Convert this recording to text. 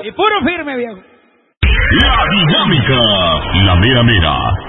Y puro firme, viejo. La dinámica, la mera mera.